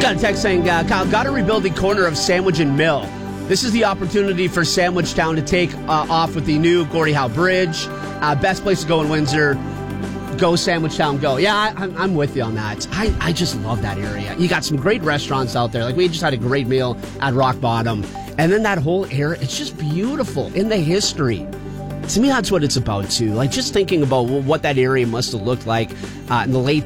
Got a text saying, Kyle, got to rebuild the corner of Sandwich and Mill. This is the opportunity for Sandwich Town to take off with the new Gordie Howe Bridge. Best place to go in Windsor. Go Sandwich Town, go. Yeah, I'm with you on that. I just love that area. You got some great restaurants out there. Like, we just had a great meal at Rock Bottom. And then that whole area, it's just beautiful in the history. To me, that's what it's about, too. Like, just thinking about what that area must have looked like in the late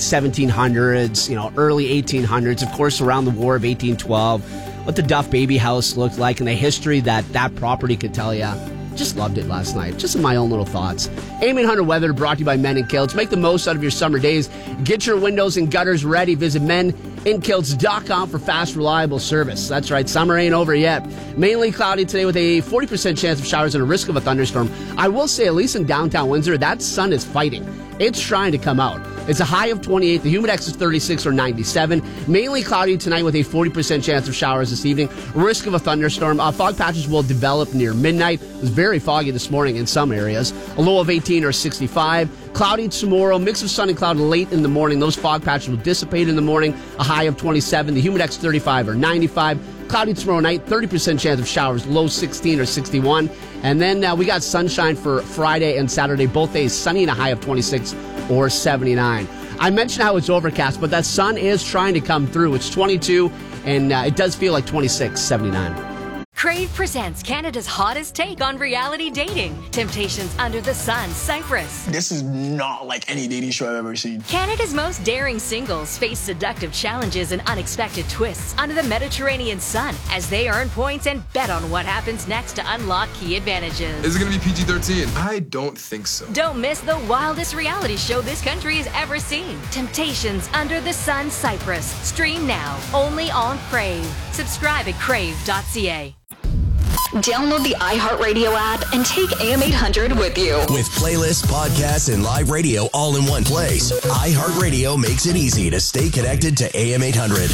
1700s, early 1800s, of course, around the War of 1812, what the Duff Baby House looked like and the history that property could tell you. Just loved it last night. Just in my own little thoughts. AM 800 Weather brought to you by Men in Kilts. Make the most out of your summer days. Get your windows and gutters ready. Visit meninkilts.com for fast, reliable service. That's right. Summer ain't over yet. Mainly cloudy today with a 40% chance of showers and a risk of a thunderstorm. I will say, at least in downtown Windsor, that sun is fighting. It's trying to come out. It's a high of 28. The humidex is 36 or 97. Mainly cloudy tonight with a 40% chance of showers this evening. Risk of a thunderstorm. Fog patches will develop near midnight. It was very foggy this morning in some areas. A low of 18 or 65. Cloudy tomorrow. Mix of sun and cloud late in the morning. Those fog patches will dissipate in the morning. A high of 27. The humidex 35 or 95. Cloudy tomorrow night. 30% chance of showers. Low 16 or 61. And then we got sunshine for Friday and Saturday. Both days sunny and a high of 26 or 79. I mentioned how it's overcast, but that sun is trying to come through. It's 22, and it does feel like 26, 79. Crave presents Canada's hottest take on reality dating. Temptations Under the Sun, Cyprus. This is not like any dating show I've ever seen. Canada's most daring singles face seductive challenges and unexpected twists under the Mediterranean sun as they earn points and bet on what happens next to unlock key advantages. Is it going to be PG-13? I don't think so. Don't miss the wildest reality show this country has ever seen. Temptations Under the Sun, Cyprus. Stream now, only on Crave. Subscribe at crave.ca. Download the iHeartRadio app and take AM 800 with you. With playlists, podcasts, and live radio all in one place, iHeartRadio makes it easy to stay connected to AM 800.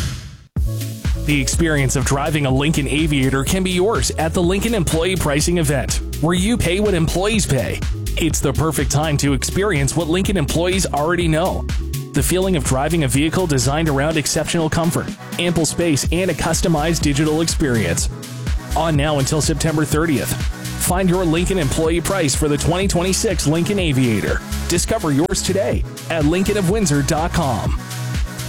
The experience of driving a Lincoln Aviator can be yours at the Lincoln Employee Pricing Event, where you pay what employees pay. It's the perfect time to experience what Lincoln employees already know. The feeling of driving a vehicle designed around exceptional comfort, ample space, and a customized digital experience. On now until September 30th. Find your Lincoln employee price for the 2026 Lincoln Aviator. Discover yours today at lincolnofwindsor.com.